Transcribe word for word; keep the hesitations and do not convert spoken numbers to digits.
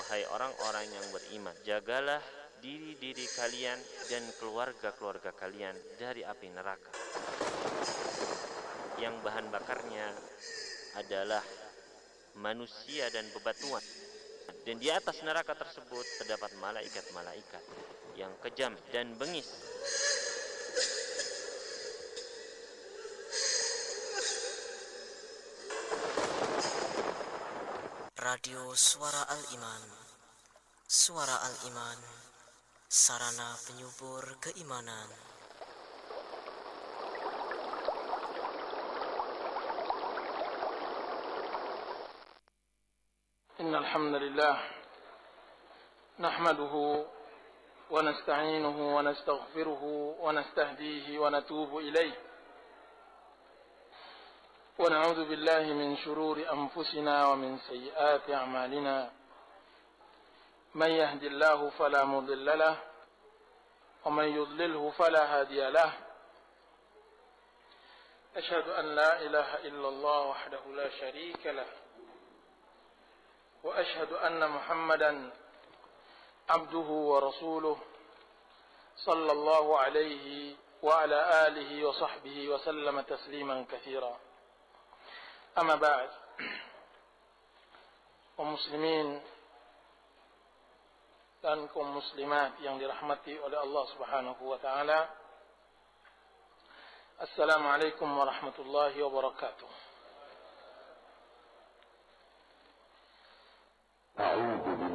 wahai orang-orang yang beriman, jagalah diri-diri kalian dan keluarga-keluarga kalian dari api neraka yang bahan bakarnya adalah manusia dan bebatuan, dan di atas neraka tersebut terdapat malaikat-malaikat yang kejam dan bengis. Radio Suara Al-Iman, Suara Al-Iman, sarana penyubur keimanan. Innal hamdalillah nahmaduhu wa nasta'inuhu wa nastaghfiruhu wa nastahdihi wa natubu ilayh. ونعوذ بالله من شرور أنفسنا ومن سيئات أعمالنا من يهد الله فلا مضل له ومن يضلله فلا هادي له أشهد أن لا إله إلا الله وحده لا شريك له وأشهد أن محمدا عبده ورسوله صلى الله عليه وعلى آله وصحبه وسلم تسليما كثيرا. Amma ba'd, kaum muslimin dan kaum muslimat yang dirahmati oleh Allah Subhanahu wa taala. Assalamualaikum warahmatullahi wabarakatuh. أعوذ